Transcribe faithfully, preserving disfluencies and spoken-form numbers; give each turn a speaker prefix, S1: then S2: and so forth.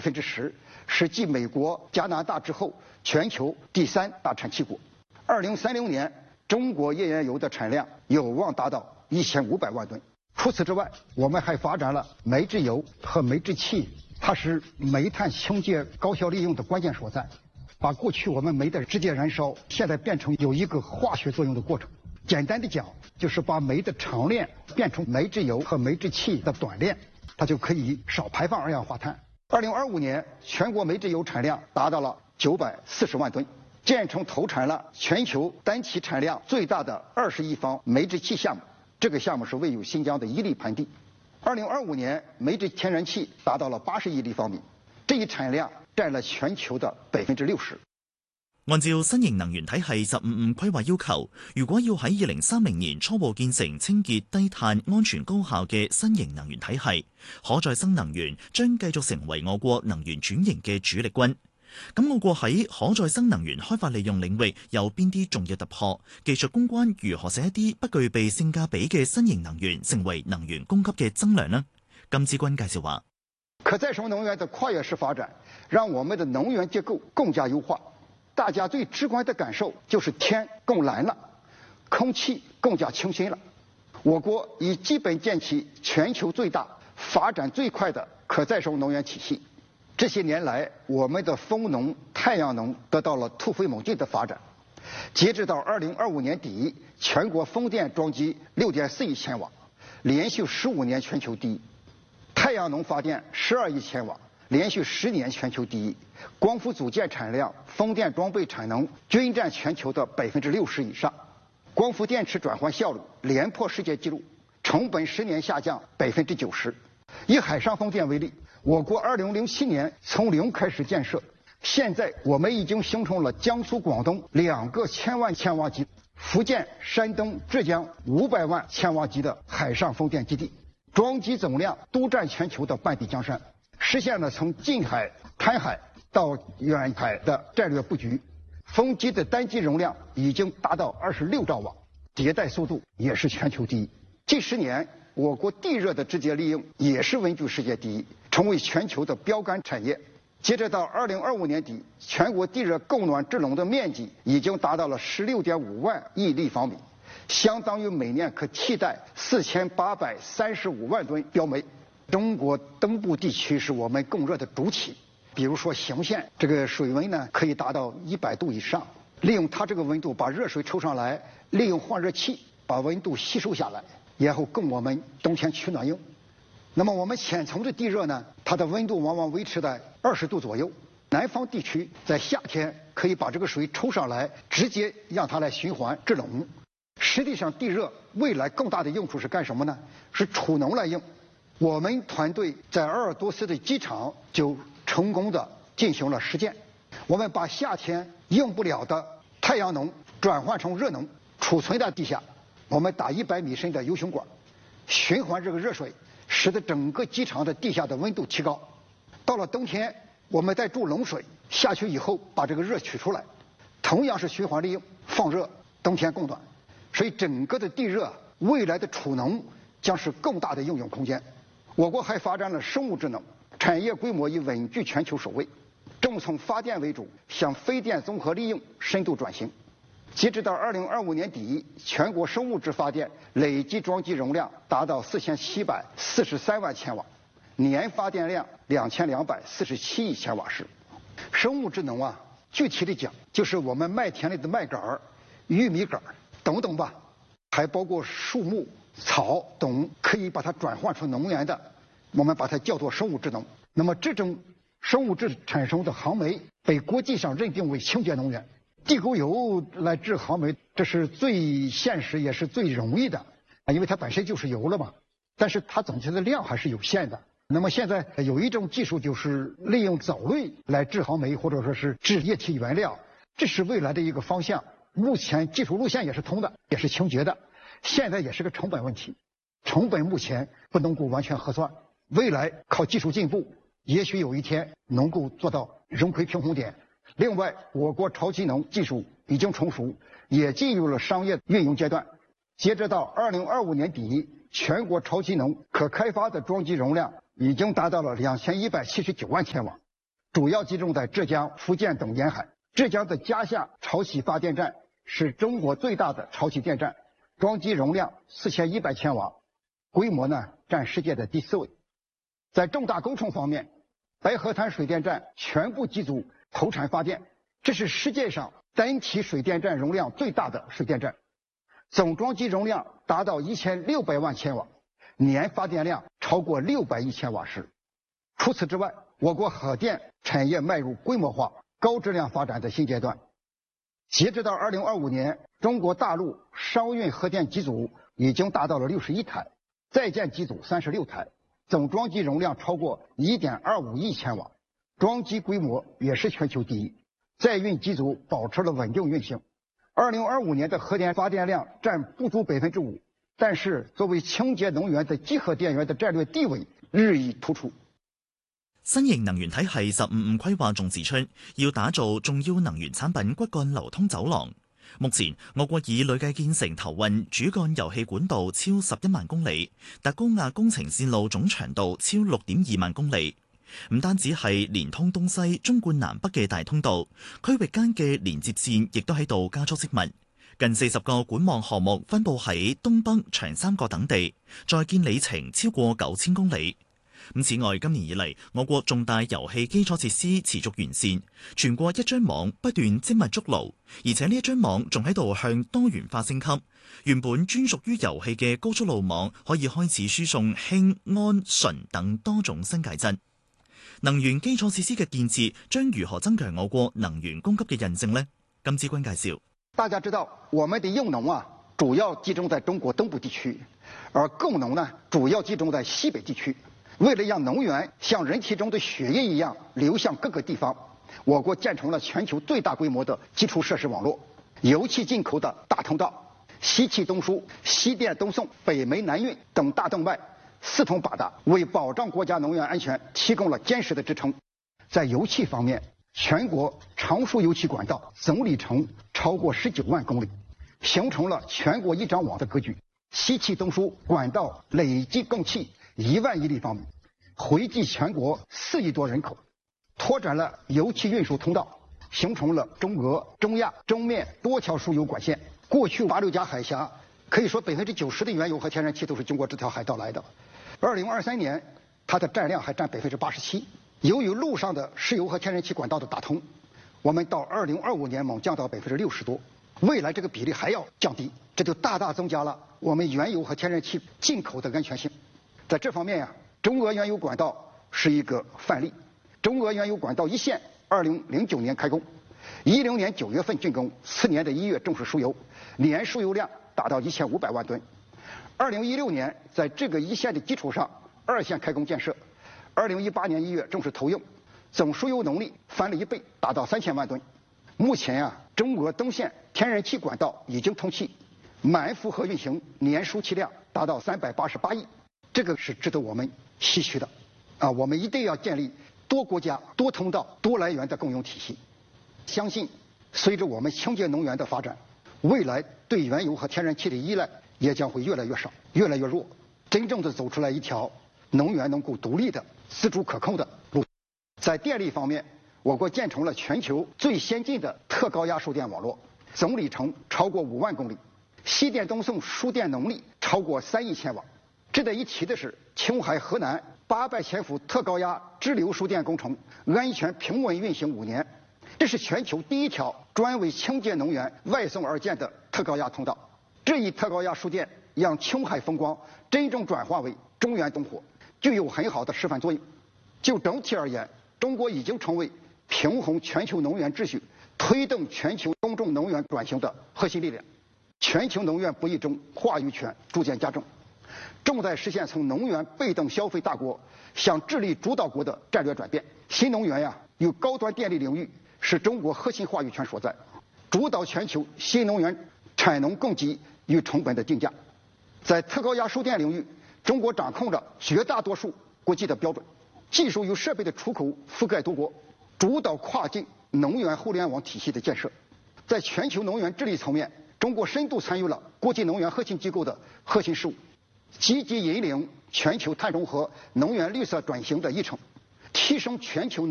S1: 分之十，是继美国、加拿大之后全球第三大产气国。二零三零年，中国页岩油的产量有望达到一千五百万吨。除此之外，我们还发展了煤制油和煤制气，它是煤炭清洁高效利用的关键所在，把过去我们煤的直接燃烧，现在变成有一个化学作用的过程。简单的讲，就是把煤的长链变成煤制油和煤制气的短链，它就可以少排放二氧化碳。二零二五年，全国煤制油产量达到了九百四十万吨，建成投产了全球单期产量最大的二十亿方煤制气项目。这个项目是位于新疆的伊犁盆地。二零二五年，煤制天然气达到了八十亿立方米，这一產量佔了全球的百分之六十。
S2: 按照新型能源體系十五五規劃要求，如果要喺二零三零年初步建成清潔、低碳、安全、高效嘅新型能源體系，可再生能源將繼續成為我國能源轉型嘅主力軍。咁我國喺可再生能源開發利用領域有邊啲重要突破？技術攻關如何使一啲不具備性價比嘅新型能源成為能源供給嘅增量呢？金之君介紹話，
S1: 可再生能源的跨越式發展，讓我們的能源結構更加優化。大家最直觀的感受就是天更藍了，空氣更加清新了。我國已基本建起全球最大、發展最快的可再生能源體系。這些年來，我們的風能、太陽能得到了突飛猛進的發展。截至到二零二五年底，全國風電裝機六點四億千瓦，連續十五年全球第一；太陽能發電十二億千瓦，連續十年全球第一；光伏組件產量、風電裝備產能均佔全球的百分之六十以上；光伏電池轉換效率連破世界紀錄，成本十年下降百分之九十。以海上風電為例，我國二零零七年從零開始建設，現在我們已經形成了江蘇、廣東兩個千萬千瓦級，福建、山東、浙江五百萬千瓦級的海上風電基地，裝機總量獨佔全球的半壁江山，實現了從近海、灘海到遠海的戰略布局。風機的單機容量已經達到二十六兆瓦，迭代速度也是全球第一。近十年，我國地熱的直接利用也是穩居世界第一，成為全球的標杆產業。截至到二零二五年底，全國地熱供暖制冷的面積已經達到了十六點五萬億立方米，相當於每年可替代四千八百三十五萬噸標煤。中國東部地區是我們供熱的主體，比如說邢縣，這個水溫呢可以達到一百度以上，利用它這個溫度把熱水抽上來，利用換熱器把溫度吸收下來，然後供我們冬天取暖用。那麼我們淺層的地熱呢，它的溫度往往維持在二十度左右。南方地區在夏天可以把這個水抽上來，直接讓它來循環制冷。實際上，地熱未來更大的用處是幹什麼呢？是儲能來用。我們團隊在鄂爾多斯的機場就成功的進行了實踐。我們把夏天用不了的太陽能轉換成熱能，儲存在地下。我們打一百米深的 U 型管，循環這個熱水，使得整個機場的地下的溫度提高。到了冬天，我們再注冷水下去以後，把這個熱取出來，同樣是循環利用，放熱，冬天供暖。所以整個的地熱未來的儲能將是更大的應用空間。我國還發展了生物智能，產業規模已穩居全球首位，正從發電為主向非電綜合利用深度轉型。截至到二零二五年底，全國生物質發電累計裝機容量達到四千七百四十三萬千瓦，年發電量兩千兩百四十七億千瓦時。生物智能啊，具體的講，就是我們麥田裡的麥稈、玉米稈等等吧，還包括樹木、草等，可以把它轉換出能源的，我們把它叫做生物智能。那麼這種生物質產生的航煤被國際上認定為清潔能源。地溝油來制航煤，這是最現實也是最容易的，因為它本身就是油了嘛。但是它總體的量還是有限的。那麼現在有一種技術，就是利用藻類來制航煤，或者說是制液體原料，這是未來的一個方向。目前技術路線也是通的，也是清潔的。現在也是個成本問題，成本目前不能夠完全核算。未來靠技術進步，也許有一天能夠做到融虧平衡點。另外，我國超機能技術已經成熟，也進入了商業運用階段。截止到二零二五年底，全國超機能可開發的裝機容量已經達到了兩千一百七十九萬千瓦。 主要集中在浙江、福建等沿海。浙江的嘉夏潮汐发电站是中国最大的潮汐电站，装机容量四千一百千瓦，规模呢占世界的第四位。在重大工程方面，白河滩水电站全部机组投产发电，这是世界上单体水电站容量最大的水电站，总装机容量达到一千六百万千瓦，年发电量超过六百亿千瓦时。除此之外，我国核电产业迈入规模化、高质量发展的新阶段。截止到二零二五年，中国大陆商运核电机组已经达到了六十一台，在建机组三十六台，总装机容量超过一点二五亿千瓦，装机规模也是全球第一。在运机组保持了稳定运行。二零二五年的核电发电量占不足百分之五，但是作为清洁能源的集合电源的战略地位日益突出。
S2: 新型能源體系十五五規劃仲指出，要打造重要能源產品骨幹流通走廊。目前，我國已累計建成投運主幹油氣管道超十一萬公里，特高壓工程線路總長度超六點二萬公里。唔單止係連通東西、縱貫南北嘅大通道，區域間嘅連接線亦都喺度加速織密。近四十個管網項目分佈喺東北、長三角等地，在建里程超過九千公里。咁此外，今年以嚟，我國重大油氣基礎設施持續完善，全國一張網不斷精密築牢，而且呢一張網仲喺度向多元化升級。原本專屬於油氣嘅高速路網可以開始輸送氫、氨、醇等多種新介質。能源基礎設施嘅建設將如何增強我國能源供給嘅韌性呢？金志軍介紹。
S1: 大家知道，我們的用農啊，主要集中在中國東部地區，而供農呢，主要集中在西北地區。為了讓能源像人體中的血液一樣流向各個地方，我國建成了全球最大規模的基礎設施網絡，油氣進口的大通道，西氣東輸、西電東送、北煤南運等大動脈四通八達，為保障國家能源安全提供了堅實的支撐。在油氣方面，全國長輸油氣管道總里程超過十九萬公里，形成了全國一張網的格局。西氣東輸管道累計供氣一萬億立方米，惠及全國四億多人口，拓展了油氣運輸通道，形成了中俄、中亞、中緬多條輸油管線。過去馬六甲海峽可以說百分之九十的原油和天然氣都是經過這條海道來的。二零二三年，它的佔量還佔百分之八十七。由於路上的石油和天然氣管道的打通，我們到二零二五年猛降到百分之六十多，未來這個比例還要降低，這就大大增加了我們原油和天然氣進口的安全性。在這方面呀、啊，中俄原油管道是一個範例。中俄原油管道一線二零零九年開工，一零年九月份竣工，次年的一月正式輸油，年輸油量達到一千五百萬噸。二零一六年在這個一線的基礎上，二線開工建設，二零一八年一月正式投用，總輸油能力翻了一倍，達到三千萬噸。目前呀、啊，中俄東線天然氣管道已經通氣，滿負荷運行，年輸氣量達到三百八十八億。這個是值得我們唏噓的，啊，我們一定要建立多國家、多通道、多來源的供應體系。相信隨着我們清潔能源的發展，未來對原油和天然氣的依賴也將會越來越少、越來越弱，真正的走出來一條能源能夠獨立的、自主可控的路。在電力方面，我國建成了全球最先進的特高壓輸電網絡，總里程超過五萬公里，西電東送輸電能力超過三億千瓦。值得一提的是，青海河南八百千伏特高壓支流輸電工程安全平穩運行五年，這是全球第一條專為清潔能源外送而建的特高壓通道。這一特高壓輸電讓青海風光真正轉化為中原東火，具有很好的示範作用。就整體而言，中國已經成為平衡全球能源秩序、推動全球公眾能源轉型的核心力量。全球能源博弈中話語權逐漸加重，正在實現從能源被動消費大國向智力主導國的戰略轉變。新能源呀，與高端電力領域是中國核心話語權所在，主導全球新能源產能供給與成本的定價。在特高壓輸電領域，中國掌控着絕大多數國際的標準，技術與設備的出口覆蓋多國，主導跨境能源互聯網體系的建設。在全球能源治理層面，中國深度參與了國際能源核心機構的核心事務，積極引領全球碳中和、能源綠色轉型的議程，提升全球能